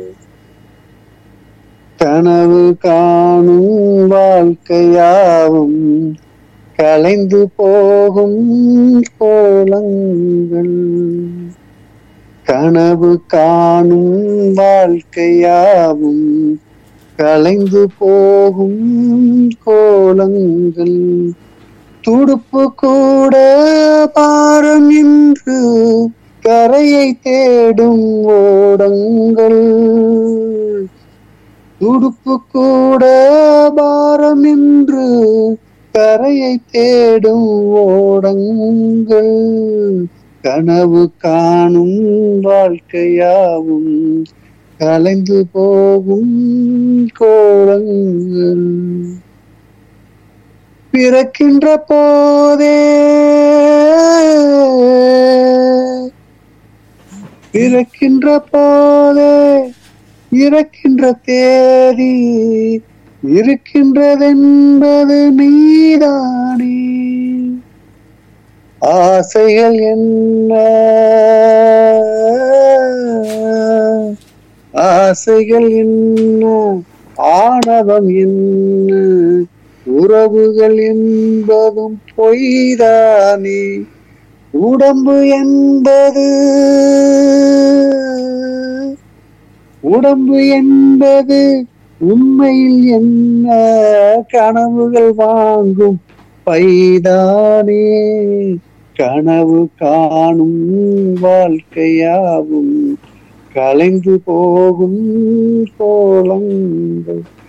கனவு காணும் வாழ்க்கையாவும் கலைந்து போகும் கோலங்கள். கனவு காணும் வாழ்க்கையாவும் கலைந்து போகும் கோலங்கள். துடுப்பு கூட பாரம் என்று கரையை தேடும் ஓடங்கள். துடுப்பு கூட பாரம் என்று கரையை தேடும் ஓடங்கள். கனவு காணும் வாழ்க்கையாவும் கலைந்து போகும் கோலங்கள். பிறக்கின்ற போதே பிறக்கின்ற போதே இறக்கின்ற தேதி இருக்கின்றதென்பது நீதானே. ஆசைகள் என்ன, ஆசைகள் என்ன, ஆணவம் என்ன, உறவுகள் என்பதும் பொய்தானே. உடம்பு என்பது உடம்பு என்பது உண்மையில் என்ன, கனவுகள் வாங்கும் பைதானே. கனவு காணும் வாழ்க்கையாவும் கலைந்து போகும் கோலங்கள்.